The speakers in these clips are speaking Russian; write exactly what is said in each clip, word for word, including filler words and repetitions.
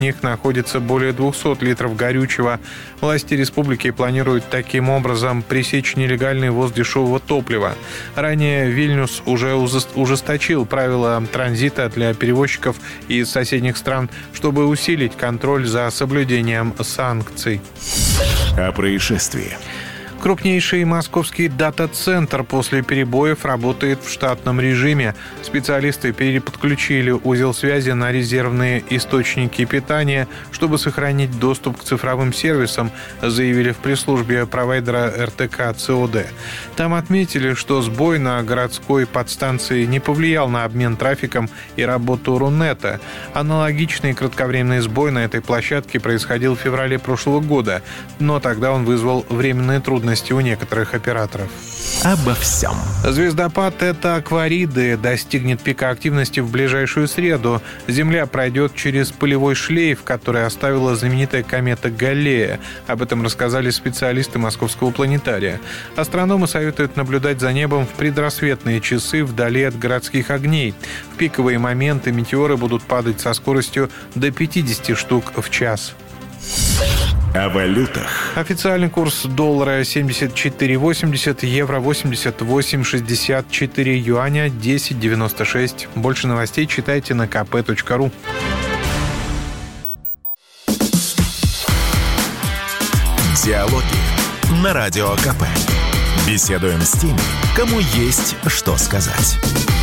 В них находится более двухсот литров горючего. Власти республики планируют таким образом пресечь нелегальный ввоз дешевого топлива. Ранее Вильнюс уже ужесточил правила транзита для перевозчиков из соседних стран, чтобы усилить контроль за соблюдением санкций. О происшествии. Крупнейший московский дата-центр после перебоев работает в штатном режиме. Специалисты переподключили узел связи на резервные источники питания, чтобы сохранить доступ к цифровым сервисам, заявили в пресс-службе провайдера эр тэ ка цэ о дэ. Там отметили, что сбой на городской подстанции не повлиял на обмен трафиком и работу Рунета. Аналогичный кратковременный сбой на этой площадке происходил в феврале прошлого года, но тогда он вызвал временные трудности у некоторых операторов. Обо всем. Звездопад «Это Аквариды» достигнет пика активности в ближайшую среду. Земля пройдет через пылевой шлейф, который оставила знаменитая комета Галлея. Об этом рассказали специалисты Московского планетария. Астрономы советуют наблюдать за небом в предрассветные часы вдали от городских огней. В пиковые моменты метеоры будут падать со скоростью до пятьдесят штук в час. О валютах. Официальный курс доллара семьдесят четыре восемьдесят, евро восемьдесят восемь шестьдесят четыре, юаня десять девяносто шесть. Больше новостей читайте на ка пэ точка ру. Диалоги на Радио ка пэ. Беседуем с теми, кому есть что сказать.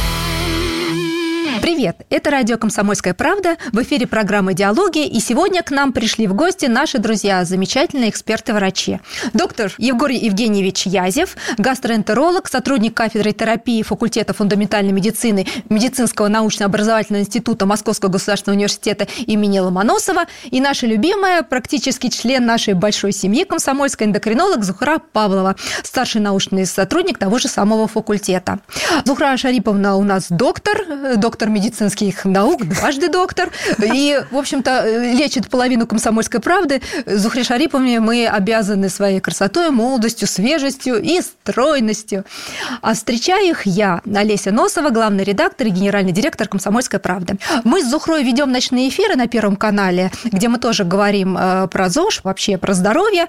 Привет! Это радио «Комсомольская правда», в эфире программы «Диалоги», и сегодня к нам пришли в гости наши друзья, замечательные эксперты-врачи. Доктор Егор Евгеньевич Язев, гастроэнтеролог, сотрудник кафедры терапии факультета фундаментальной медицины Медицинского научно-образовательного института Московского государственного университета имени Ломоносова, и наша любимая, практически член нашей большой семьи комсомольской, эндокринолог Зухра Павлова, старший научный сотрудник того же самого факультета. Зухра Шариповна у нас доктор, доктор медицинских наук, дважды доктор, и, в общем-то, лечит половину «Комсомольской правды». Зухре Шариповне мы обязаны своей красотой, молодостью, свежестью и стройностью. А встречаю их я, Олеся Носова, главный редактор и генеральный директор «Комсомольской правды». Мы с Зухрой ведем ночные эфиры на Первом канале, где мы тоже говорим про ЗОЖ, вообще про здоровье.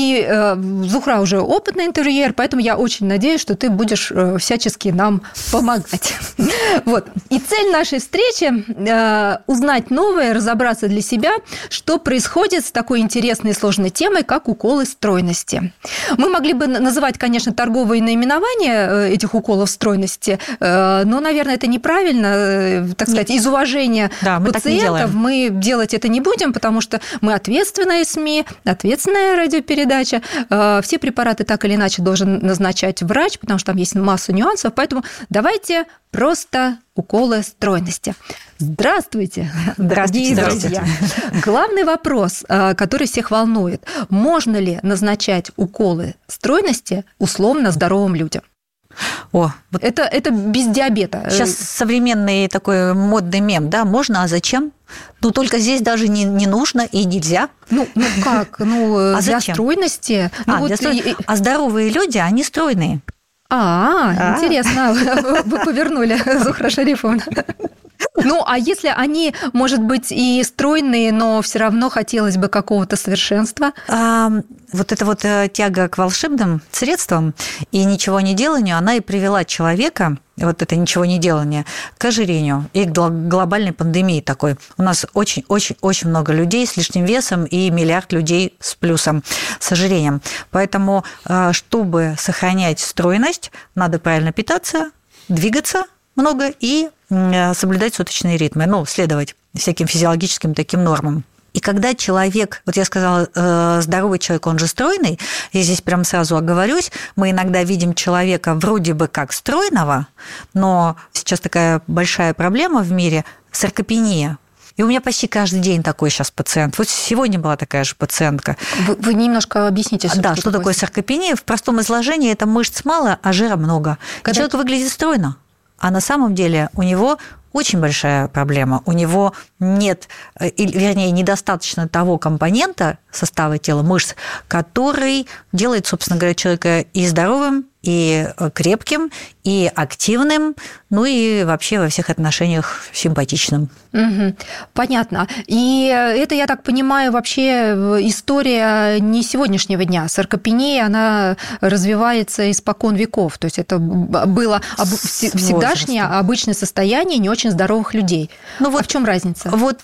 И Зухра уже опытный интервьюер, поэтому я очень надеюсь, что ты будешь всячески нам помогать. Вот. И цель нашей встречи э, – узнать новое, разобраться для себя, что происходит с такой интересной и сложной темой, как уколы стройности. Мы могли бы называть, конечно, торговые наименования этих уколов стройности, э, но, наверное, это неправильно, э, так сказать, из уважения да, мы пациентов мы делать это не будем, потому что мы ответственные СМИ, ответственная радиопередача. Э, все препараты так или иначе должен назначать врач, потому что там есть масса нюансов, поэтому давайте просто уколы стройности. Здравствуйте, дорогие друзья. Главный вопрос, который всех волнует. Можно ли назначать уколы стройности условно здоровым людям? О, вот это, это без диабета. Сейчас современный такой модный мем, да, можно, а зачем? Ну, только здесь даже не, не нужно и нельзя. Ну, ну как? Ну, а для зачем? стройности. А, ну, для вот... строй... а здоровые люди, они стройные. А, а, интересно, вы повернули, Зухра Шариповна. Ну, а если они, может быть, и стройные, но все равно хотелось бы какого-то совершенства? А, вот эта вот тяга к волшебным средствам и ничего не деланию, она и привела человека, вот это ничего не делание, к ожирению и к глобальной пандемии такой. У нас очень-очень-очень много людей с лишним весом и миллиард людей с плюсом, с ожирением. Поэтому, чтобы сохранять стройность, надо правильно питаться, двигаться много и соблюдать суточные ритмы, ну, следовать всяким физиологическим таким нормам. И когда человек, вот я сказала, здоровый человек, он же стройный, я здесь прям сразу оговорюсь, мы иногда видим человека вроде бы как стройного, но сейчас такая большая проблема в мире – саркопения. И у меня почти каждый день такой сейчас пациент. Вот сегодня была такая же пациентка. Вы, вы немножко объясните, что, да, что что такое саркопения. В простом изложении это мышц мало, а жира много. Когда... Человек выглядит стройно, а на самом деле у него очень большая проблема. У него нет, вернее, недостаточно того компонента состава тела, мышц, который делает, собственно говоря, человека и здоровым, и крепким, и активным, ну и вообще во всех отношениях симпатичным. Угу. Понятно. И это, я так понимаю, вообще история не сегодняшнего дня. Саркопения, она развивается испокон веков. То есть это было об... всегдашнее обычное состояние не очень здоровых людей. Ну, вот, а в чем разница? Вот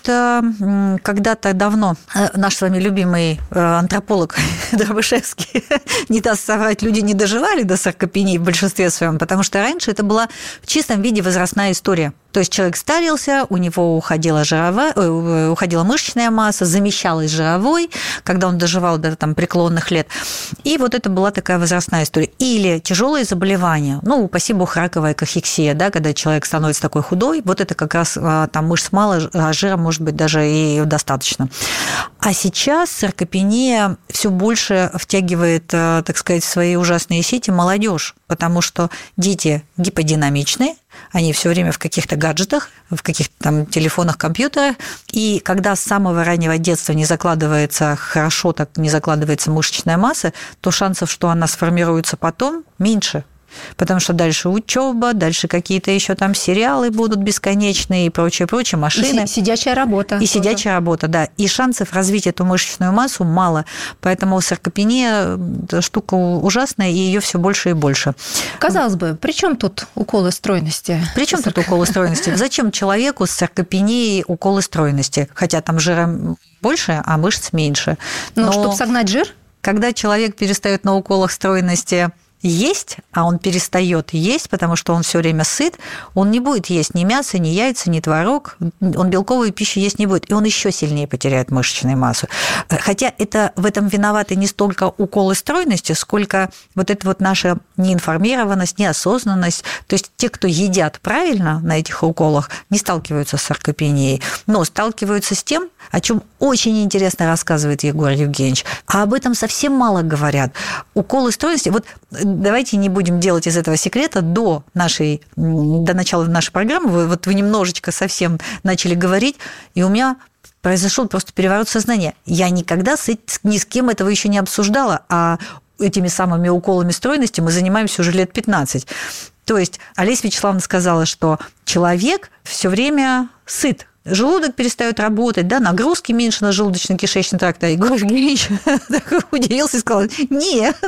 когда-то давно наш с вами любимый антрополог Дробышевский, не даст соврать, люди не доживали до саркопении в большинстве своем, потому что раньше это была в чистом виде возрастная история. То есть человек старился, у него уходила, жировая, уходила мышечная масса, замещалась жировой, когда он доживал до там, преклонных лет. И вот это была такая возрастная история. Или тяжелые заболевания, ну, упаси бог, раковая кахексия, да, когда человек становится такой худой, вот это как раз там мышц мало, а жира может быть даже и достаточно. А сейчас саркопения все больше втягивает, так сказать, в свои ужасные сети молодежь, потому что дети гиподинамичные, они все время в каких-то гаджетах, в каких-то там телефонах, компьютерах, и когда с самого раннего детства не закладывается хорошо, так не закладывается мышечная масса, то шансов, что она сформируется потом, меньше. Потому что дальше учеба, дальше какие-то еще там сериалы будут бесконечные и прочее, прочее, машины. И сидячая работа. И тоже. Сидячая работа, да. И шансов развить эту мышечную массу мало. Поэтому саркопения – штука ужасная, и ее все больше и больше. Казалось бы, при чем тут уколы стройности? При чем тут уколы стройности? Зачем человеку с саркопенией уколы стройности? Хотя там жира больше, а мышц меньше. Но, Но чтобы согнать жир? Когда человек перестает на уколах стройности есть, а он перестает есть, потому что он все время сыт, он не будет есть ни мясо, ни яйца, ни творог, он белковую пищу есть не будет, и он еще сильнее потеряет мышечную массу. Хотя это, в этом виноваты не столько уколы стройности, сколько вот эта вот наша неинформированность, неосознанность. То есть те, кто едят правильно на этих уколах, не сталкиваются с саркопенией, но сталкиваются с тем, о чем очень интересно рассказывает Егор Евгеньевич, а об этом совсем мало говорят. Уколы стройности, вот давайте не будем делать из этого секрета. До, нашей, до начала нашей программы вы, вот вы немножечко совсем начали говорить, и у меня произошел просто переворот сознания. Я никогда с, ни с кем этого еще не обсуждала, а этими самыми уколами стройности мы занимаемся уже лет пятнадцать. То есть Олеся Вячеславовна сказала, что человек все время сыт, желудок перестает работать, да, нагрузки меньше на желудочно-кишечный тракт. А Егор Евгеньевич удивился и сказал: нет,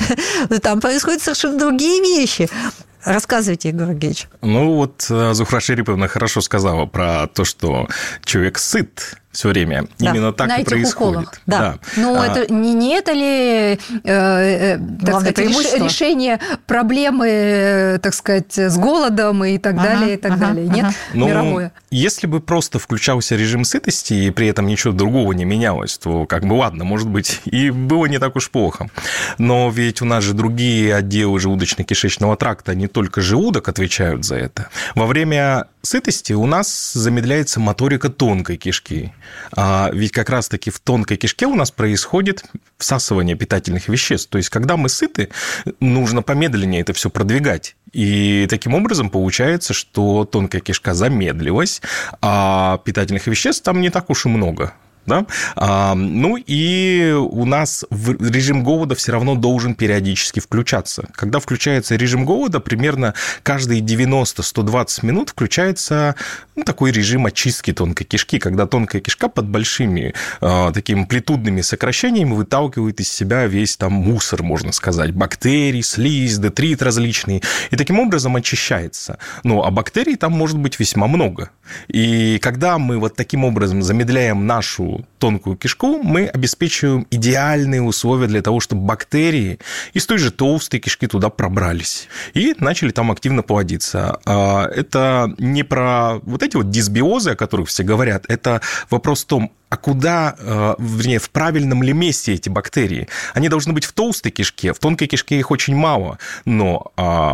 там происходят совершенно другие вещи. Рассказывайте, Егор Евгеньевич. Ну, вот Зухра Шариповна хорошо сказала про то, что человек сыт все время. Да. Именно так на и происходит. Уколах. Да. Да. Ну, а... это, не, не это ли э, так сказать, решение проблемы, так сказать, с голодом и так ага, далее, и так ага, далее? Нет? Ага. Ну, мировое. Если бы просто включался режим сытости и при этом ничего другого не менялось, то как бы ладно, может быть, и было не так уж плохо. Но ведь у нас же другие отделы желудочно-кишечного тракта, не только желудок отвечают за это. Во время сытости у нас замедляется моторика тонкой кишки. А ведь как раз-таки в тонкой кишке у нас происходит всасывание питательных веществ. То есть, когда мы сыты, нужно помедленнее это все продвигать. И таким образом получается, что тонкая кишка замедлилась, а питательных веществ там не так уж и много. Да? А, ну и у нас режим голода все равно должен периодически включаться. Когда включается режим голода, примерно каждые девяносто - сто двадцать минут включается ну, такой режим очистки тонкой кишки, когда тонкая кишка под большими а, такими амплитудными сокращениями выталкивает из себя весь там мусор, можно сказать, бактерий, слизь, детрит различный, и таким образом очищается. Ну, а бактерий там может быть весьма много. И когда мы вот таким образом замедляем нашу тонкую кишку, мы обеспечиваем идеальные условия для того, чтобы бактерии из той же толстой кишки туда пробрались и начали там активно плодиться. Это не про вот эти вот дисбиозы, о которых все говорят, это вопрос в том, а куда, вернее, в правильном ли месте эти бактерии? Они должны быть в толстой кишке, в тонкой кишке их очень мало, но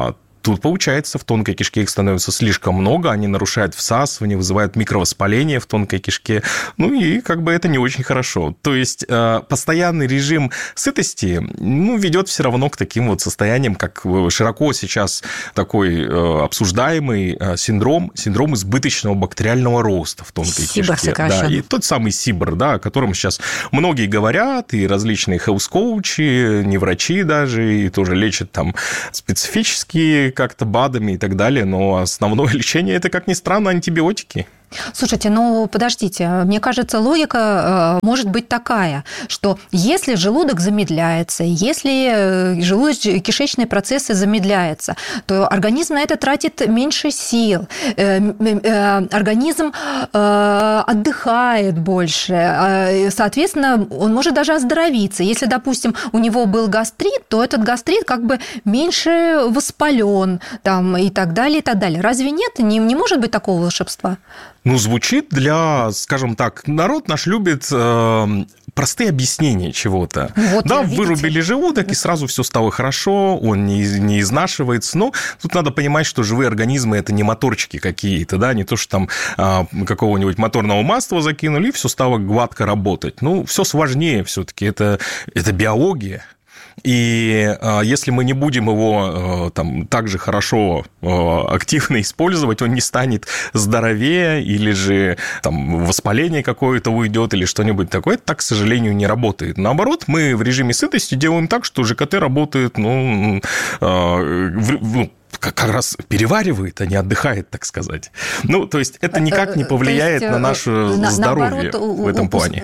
тут, получается, в тонкой кишке их становится слишком много, они нарушают всасывание, вызывают микровоспаление в тонкой кишке, ну и как бы это не очень хорошо. То есть постоянный режим сытости, ну, ведет все равно к таким вот состояниям, как широко сейчас такой обсуждаемый синдром, синдром избыточного бактериального роста в тонкой СИБР кишке. Да, и тот самый СИБР, да, о котором сейчас многие говорят, и различные хелс-коучи, не врачи даже, и тоже лечат там специфические как-то БАДами и так далее, но основное лечение – это, как ни странно, антибиотики. Слушайте, ну подождите, мне кажется, логика э, может быть такая, что если желудок замедляется, если желудочно-кишечные процессы замедляются, то организм на это тратит меньше сил, э, э, организм э, отдыхает больше, э, соответственно, он может даже оздоровиться. Если, допустим, у него был гастрит, то этот гастрит как бы меньше воспален там, и так далее, и так далее. Разве нет? Не, не может быть такого волшебства? Ну, звучит для, скажем так, народ наш любит э, простые объяснения чего-то. Вот, да, вырубили желудок, и сразу все стало хорошо, он не, не изнашивается. Но тут надо понимать, что живые организмы – это не моторчики какие-то, да, не то, что там э, какого-нибудь моторного масла закинули, и все стало гладко работать. Ну, все сложнее все-таки, это, это биология. И э, если мы не будем его э, там, так же хорошо, э, активно использовать, он не станет здоровее, или же там, воспаление какое-то уйдет, или что-нибудь такое. Это так, к сожалению, не работает. Наоборот, мы в режиме сытости делаем так, что ЖКТ работает, ну, э, в, ну как раз переваривает, а не отдыхает, так сказать. Ну, то есть это никак не повлияет есть, на наше на, здоровье наоборот, в этом плане.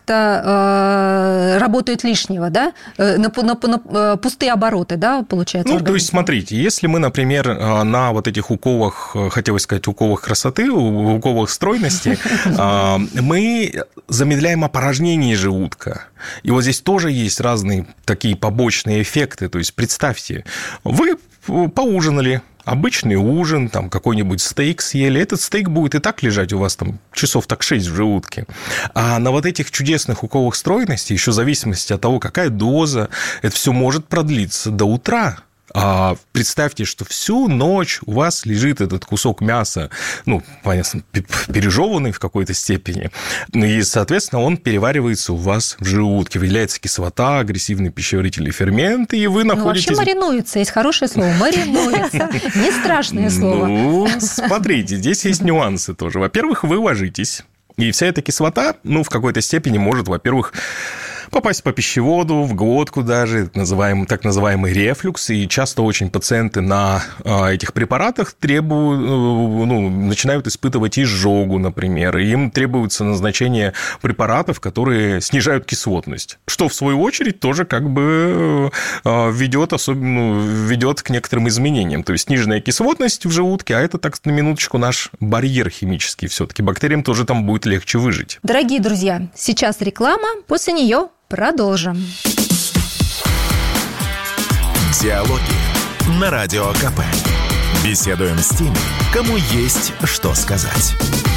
Как-то э, работает лишнего, да? На, на, на пустые обороты, да, получается? Ну, то есть, смотрите, если мы, например, на вот этих уколах, хотелось сказать, уколах красоты, уколах стройности, мы замедляем опорожнение желудка. И вот здесь тоже есть разные такие побочные эффекты. То есть, представьте, вы поужинали, обычный ужин, там какой-нибудь стейк съели, этот стейк будет и так лежать у вас там часов так шесть в желудке. А на вот этих чудесных уколах стройности, еще в зависимости от того, какая доза, это все может продлиться до утра. А представьте, что всю ночь у вас лежит этот кусок мяса, ну, понятно, пережеванный в какой-то степени, и, соответственно, он переваривается у вас в желудке, выделяется кислота, агрессивные пищеварительные ферменты, и вы находитесь... Ну, вообще маринуется, есть хорошее слово, маринуется, не страшное слово. Ну, смотрите, здесь есть нюансы тоже. Во-первых, вы ложитесь, и вся эта кислота, ну, в какой-то степени может, во-первых, попасть по пищеводу, в глотку даже, называемый, так называемый рефлюкс, и часто очень пациенты на этих препаратах требуют, ну, начинают испытывать изжогу, например, и им требуется назначение препаратов, которые снижают кислотность, что, в свою очередь, тоже как бы ведет, особенно, ведет к некоторым изменениям, то есть сниженная кислотность в желудке, а это, так на минуточку, наш барьер химический все-таки, бактериям тоже там будет легче выжить. Дорогие друзья, сейчас реклама, после нее продолжим. Диалоги на Радио КП. Беседуем с теми, кому есть что сказать.